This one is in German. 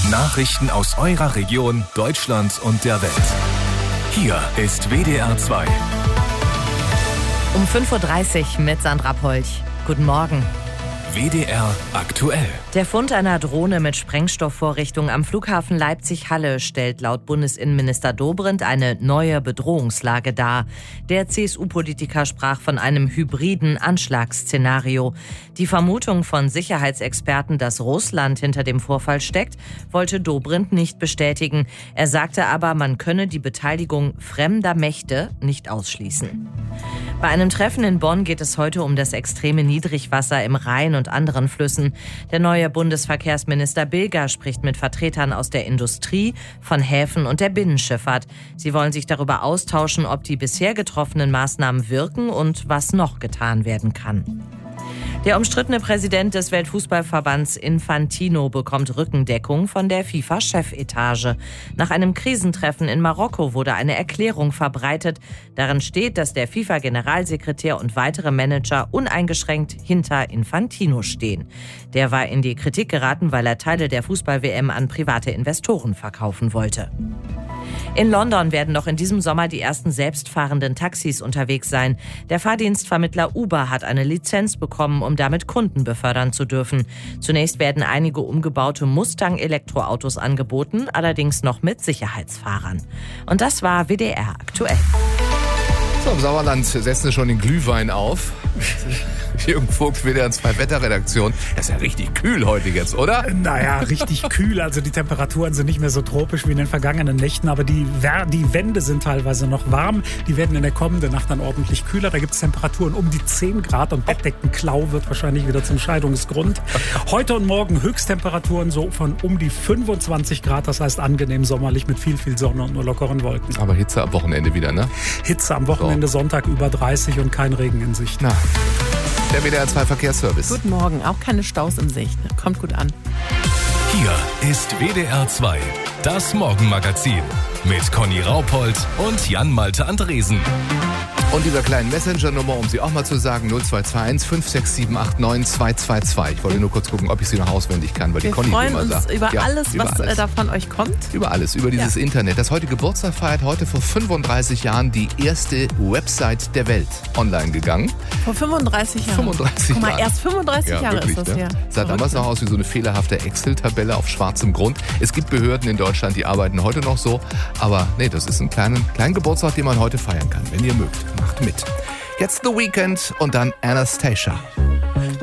Nachrichten aus eurer Region, Deutschland und der Welt. Hier ist WDR 2. Um 5.30 Uhr mit Sandra Polch. Guten Morgen. WDR aktuell. Der Fund einer Drohne mit Sprengstoffvorrichtung am Flughafen Leipzig-Halle stellt laut Bundesinnenminister Dobrindt eine neue Bedrohungslage dar. Der CSU-Politiker sprach von einem hybriden Anschlagsszenario. Die Vermutung von Sicherheitsexperten, dass Russland hinter dem Vorfall steckt, wollte Dobrindt nicht bestätigen. Er sagte aber, man könne die Beteiligung fremder Mächte nicht ausschließen. Bei einem Treffen in Bonn geht es heute um das extreme Niedrigwasser im Rhein und anderen Flüssen. Der neue Bundesverkehrsminister Bilger spricht mit Vertretern aus der Industrie, von Häfen und der Binnenschifffahrt. Sie wollen sich darüber austauschen, ob die bisher getroffenen Maßnahmen wirken und was noch getan werden kann. Der umstrittene Präsident des Weltfußballverbands Infantino bekommt Rückendeckung von der FIFA-Chefetage. Nach einem Krisentreffen in Marokko wurde eine Erklärung verbreitet. Darin steht, dass der FIFA-Generalsekretär und weitere Manager uneingeschränkt hinter Infantino stehen. Der war in die Kritik geraten, weil er Teile der Fußball-WM an private Investoren verkaufen wollte. In London werden noch in diesem Sommer die ersten selbstfahrenden Taxis unterwegs sein. Der Fahrdienstvermittler Uber hat eine Lizenz bekommen, um damit Kunden befördern zu dürfen. Zunächst werden einige umgebaute Mustang-Elektroautos angeboten, allerdings noch mit Sicherheitsfahrern. Und das war WDR aktuell. So, im Sauerland setzen sie schon den Glühwein auf. Jürgen Vogt, WDR 2 Wetterredaktion. Das ist ja richtig kühl heute jetzt, oder? Naja, richtig kühl. Also die Temperaturen sind nicht mehr so tropisch wie in den vergangenen Nächten, aber die Wände sind teilweise noch warm. Die werden in der kommenden Nacht dann ordentlich kühler. Da gibt es Temperaturen um die 10 Grad und Bettdeckenklau wird wahrscheinlich wieder zum Scheidungsgrund. Heute und morgen Höchsttemperaturen so von um die 25 Grad. Das heißt angenehm sommerlich mit viel Sonne und nur lockeren Wolken. Aber Hitze am Wochenende wieder, ne? Hitze am Wochenende, Sonntag über 30 und kein Regen in Sicht. Na. Der WDR 2 Verkehrsservice. Guten Morgen, auch keine Staus in Sicht. Kommt gut an. Hier ist WDR 2, das Morgenmagazin mit Conny Raupold und Jan-Malte Andresen. Und dieser kleinen Messenger-Nummer, um sie auch mal zu sagen, 0221 56789 222. Ich wollte nur kurz gucken, ob ich sie noch auswendig kann, weil die Conny immer sagt. Wir freuen uns über alles, was da von euch kommt. Über alles, über dieses Internet. Das heute Geburtstag feiert, heute vor 35 Jahren die erste Website der Welt online gegangen. Vor 35 Jahren? 35 Guck mal, Jahren. Erst 35 Jahre wirklich, ist das her. Sah damals noch aus wie so eine fehlerhafte Excel-Tabelle auf schwarzem Grund. Es gibt Behörden in Deutschland, die arbeiten heute noch so. Aber nee, das ist ein kleiner Geburtstag, den man heute feiern kann. Wenn ihr mögt, macht mit. Jetzt The Weeknd und dann Anastasia.